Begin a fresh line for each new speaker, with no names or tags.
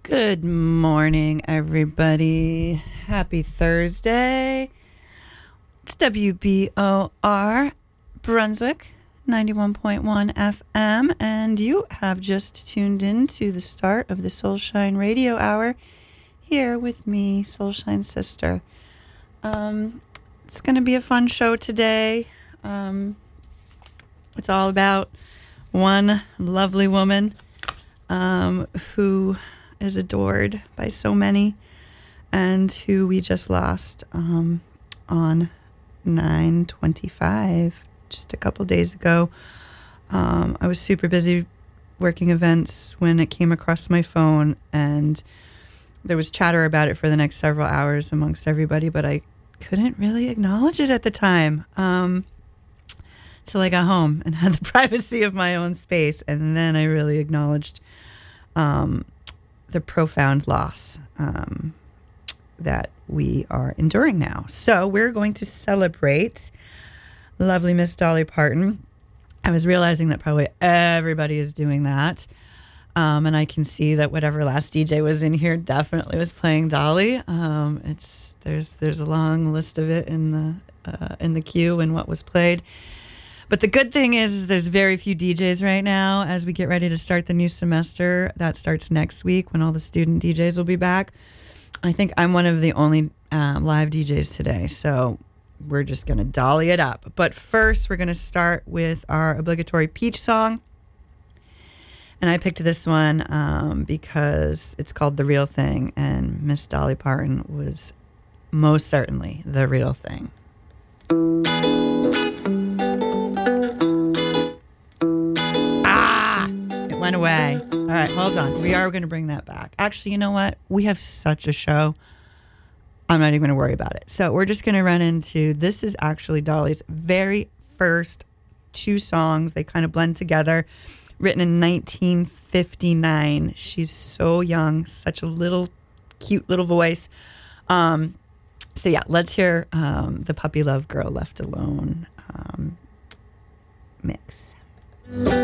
Good morning, everybody. Happy Thursday. It's WBOR Brunswick 91.1 FM, and you have just tuned in to the start of the Soulshine Radio Hour here with me, Soulshine Sister. It's going to be a fun show today. It's all about one lovely woman who is adored by so many and who we just lost on 9/25, just a couple days ago. I was super busy working events when it came across my phone, and there was chatter about it for the next several hours amongst everybody, but I couldn't really acknowledge it at the time till I got home and had the privacy of my own space, and then I really acknowledged the profound loss that we are enduring now. So we're going to celebrate lovely Miss Dolly Parton. I was realizing that probably everybody is doing that. And I can see that whatever last DJ was in here definitely was playing Dolly. There's a long list of it in the queue and what was played. But the good thing is there's very few DJs right now as we get ready to start the new semester. That starts next week when all the student DJs will be back. I think I'm one of the only live DJs today, so we're just going to dolly it up. But first, we're going to start with our obligatory Peach song. And I picked this one because it's called The Real Thing, and Miss Dolly Parton was most certainly the real thing. Went away. All right, hold on. We are going to bring that back. Actually, you know what? We have such a show. I'm not even going to worry about it. So we're just going to run into, this is actually Dolly's very first two songs. They kind of blend together. Written in 1959. She's so young, such a little, cute little voice. So yeah, let's hear the Puppy Love Girl Left Alone mix.